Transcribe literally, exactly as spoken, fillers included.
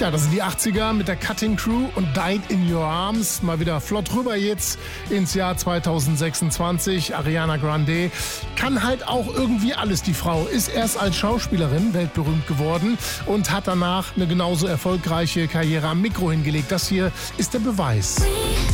Tja, das sind die achtziger mit der Cutting Crew und Died in Your Arms. Mal wieder flott rüber jetzt ins Jahr zweitausendsechsundzwanzig. Ariana Grande kann halt auch irgendwie alles, die Frau. Ist erst als Schauspielerin weltberühmt geworden und hat danach eine genauso erfolgreiche Karriere am Mikro hingelegt. Das hier ist der Beweis.